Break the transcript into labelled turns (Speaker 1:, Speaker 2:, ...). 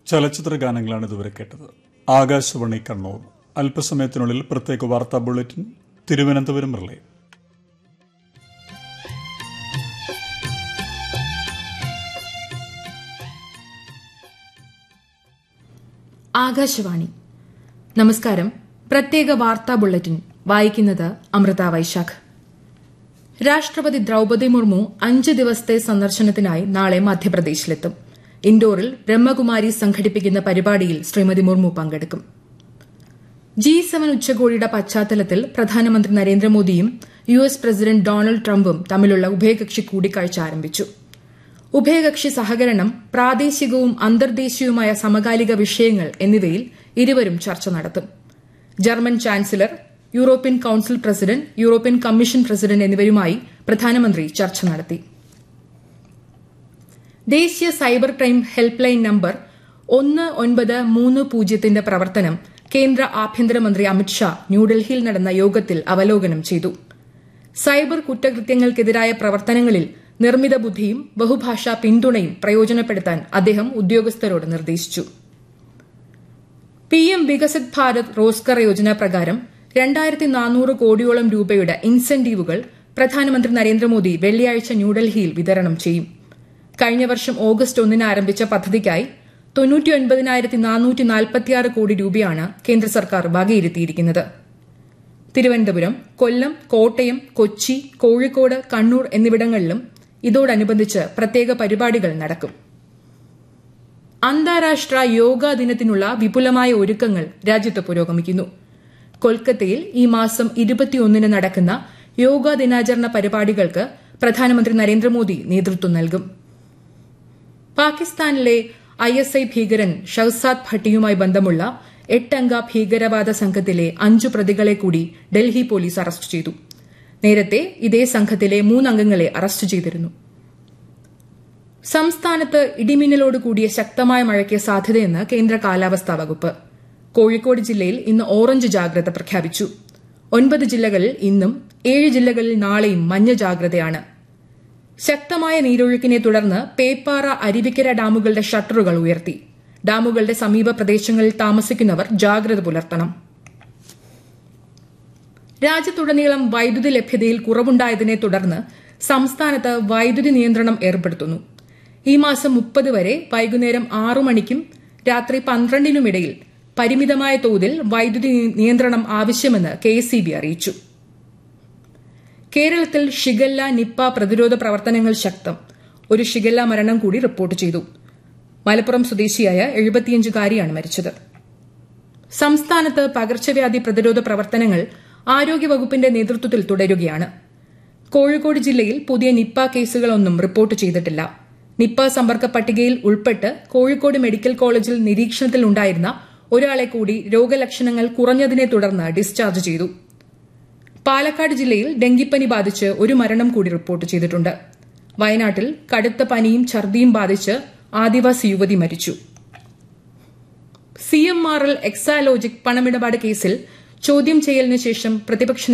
Speaker 1: ചലച്ചിത്ര ഗാനങ്ങളാണ് ഇതുവരെ കേട്ടത്. ആകാശവാണി കണ്ണൂർ. അല്പസമയത്തിനുള്ളിൽ പ്രത്യേക വാർത്താ ബുള്ളറ്റിൻ തിരുവനന്തപുരം റിലേ.
Speaker 2: ആകാശവാണി. നമസ്കാരം. പ്രത്യേക വാർത്താ ബുള്ളറ്റിൻ വായിക്കുന്നത് അമൃത വൈശാഖ്. രാഷ്ട്രപതി ദ്രൌപദി മുർമു 5 ദിവസത്തെ സന്ദർശനത്തിനായി നാളെ മധ്യപ്രദേശിലെത്തും. ഇൻഡോറിൽ ബ്രഹ്മകുമാരി സംഘടിപ്പിക്കുന്ന പരിപാടിയിൽ ശ്രീമതി മുർമു പങ്കെടുക്കും. G7 ഉച്ചകോടിയുടെ പശ്ചാത്തലത്തിൽ പ്രധാനമന്ത്രി നരേന്ദ്രമോദിയും US പ്രസിഡന്റ് ഡൊണാൾഡ് ട്രംപും തമ്മിലുള്ള ഉഭയകക്ഷി കൂടിക്കാഴ്ച ആരംഭിച്ചു. ഉഭയകക്ഷി സഹകരണം, പ്രാദേശികവും അന്തർദേശീയവുമായ സമകാലിക വിഷയങ്ങൾ എന്നിവയിൽ ഇരുവരും ചർച്ച നടത്തും. German chancellor, European council president, European commission president എന്നിവരുമായി പ്രധാനമന്ത്രി ചർച്ച നടത്തി. ദേശീയ cyber crime help line number 1930 പ്രവർത്തനം കേന്ദ്ര ആഭ്യന്തരമന്ത്രി അമിത്ഷാ ന്യൂഡൽഹിയിൽ നടന്ന യോഗത്തിൽ അവലോകനം ചെയ്തു. സൈബർ കുറ്റകൃത്യങ്ങൾക്കെതിരായ പ്രവർത്തനങ്ങളിൽ നിർമ്മിത ബുദ്ധിയും ബഹുഭാഷാ പിന്തുണയും പ്രയോജനപ്പെടുത്താൻ അദ്ദേഹം ഉദ്യോഗസ്ഥരോട് നിർദ്ദേശിച്ചു. PM വികസിത് ഭാരത് റോസ്ഗർ യോജന പ്രകാരം 2400 കോടിയോളം രൂപയുടെ ഇൻസെന്റീവുകൾ പ്രധാനമന്ത്രി നരേന്ദ്രമോദി വെള്ളിയാഴ്ച ന്യൂഡൽഹിയിൽ വിതരണം ചെയ്യും. കഴിഞ്ഞ വർഷം ഓഗസ്റ്റ് 1 ആരംഭിച്ച പദ്ധതിക്കായി 99,446 കോടി രൂപയാണ് കേന്ദ്ര സർക്കാർ വകയിരുത്തിയിരിക്കുന്നത്. തിരുവനന്തപുരം, കൊല്ലം, കോട്ടയം, കൊച്ചി, കോഴിക്കോട്, കണ്ണൂർ എന്നിവിടങ്ങളിലും ഇതോടനുബന്ധിച്ച് പ്രത്യേക പരിപാടികൾ നടക്കും. അന്താരാഷ്ട്ര യോഗാ ദിനത്തിനുള്ള വിപുലമായ ഒരുക്കങ്ങൾ രാജ്യത്ത് പുരോഗമിക്കുന്നു. കൊൽക്കത്തയിൽ ഈ മാസം 21 നടക്കുന്ന യോഗാ ദിനാചരണ പരിപാടികൾക്ക് പ്രധാനമന്ത്രി നരേന്ദ്രമോദി നേതൃത്വം നൽകും. പാകിസ്ഥാനിലെ ISI ഭീകരൻ ഷഹ്സാദ് ഭട്ടിയുമായി ബന്ധമുള്ള 8 അംഗ ഭീകരവാദ സംഘത്തിലെ 5 പ്രതികളെ കൂടി ഡൽഹി പോലീസ് അറസ്റ്റ് ചെയ്തു. നേരത്തെ ഇതേ സംഘത്തിലെ 3 അംഗങ്ങളെ അറസ്റ്റ് ചെയ്തിരുന്നു. സംസ്ഥാനത്ത് ഇടിമിന്നലോട് കൂടിയ ശക്തമായ മഴയ്ക്ക് സാധ്യതയെന്ന് കേന്ദ്ര കാലാവസ്ഥാ വകുപ്പ്. കോഴിക്കോട് ജില്ലയിൽ ഇന്ന് ഓറഞ്ച് ജാഗ്രത പ്രഖ്യാപിച്ചു. 9 ജില്ലകളിൽ ഇന്നും 7 ജില്ലകളിൽ നാളെയും മഞ്ഞ ജാഗ്രതയാണ്. ശക്തമായ നീരൊഴുക്കിനെ തുടർന്ന് പേപ്പാറ, അരുവിക്കര ഡാമുകളുടെ ഷട്ടറുകൾ ഉയർത്തി. ഡാമുകളുടെ സമീപ പ്രദേശങ്ങളിൽ താമസിക്കുന്നവർ ജാഗ്രത പുലർത്തണം. രാജ്യത്തുടനീളം വൈദ്യുതി ലഭ്യതയിൽ കുറവുണ്ടായതിനെ തുടർന്ന് സംസ്ഥാനത്ത് വൈദ്യുതി നിയന്ത്രണം ഏർപ്പെടുത്തുന്നു. ഈ മാസം 30 വരെ വൈകുന്നേരം 6 മണിക്കും രാത്രി 12 ഇടയിൽ പരിമിതമായ തോതിൽ വൈദ്യുതി നിയന്ത്രണം ആവശ്യമെന്ന് KSEB അറിയിച്ചു. കേരളത്തിൽ ഷിഗല്ല, നിപ്പ പ്രതിരോധ പ്രവർത്തനങ്ങൾ ശക്തം. ഒരു ഷിഗല്ല മരണം കൂടി റിപ്പോർട്ട് ചെയ്തു. മലപ്പുറം സ്വദേശിയായ 75-കാരിയാണ് മരിച്ചത്. സംസ്ഥാനത്ത് പകർച്ചവ്യാധി പ്രതിരോധ പ്രവർത്തനങ്ങൾ ആരോഗ്യവകുപ്പിന്റെ നേതൃത്വത്തിൽ തുടരുകയാണ്. കോഴിക്കോട് ജില്ലയിൽ പുതിയ നിപ്പ കേസുകളൊന്നും റിപ്പോർട്ട് ചെയ്തിട്ടില്ല. നിപ്പ സമ്പർക്ക പട്ടികയിൽ ഉൾപ്പെട്ട് കോഴിക്കോട് മെഡിക്കൽ കോളേജിൽ നിരീക്ഷണത്തിലുണ്ടായിരുന്ന ഒരാളെ കൂടി രോഗലക്ഷണങ്ങൾ കുറഞ്ഞതിനെ തുടർന്ന് ഡിസ്ചാർജ് ചെയ്തു. പാലക്കാട് ജില്ലയിൽ ഡെങ്കിപ്പനി ബാധിച്ച് ഒരു മരണം കൂടി റിപ്പോർട്ട് ചെയ്തിട്ടുണ്ട്. വയനാട്ടിൽ കടുത്ത പനിയും ഛർദിയും ബാധിച്ച് ആദിവാസി യുവതി മരിച്ചു. CMRL എക്സാലോജിക് പണമിടപാട് കേസിൽ ചോദ്യം ചെയ്യലിന് ശേഷം പ്രതിപക്ഷ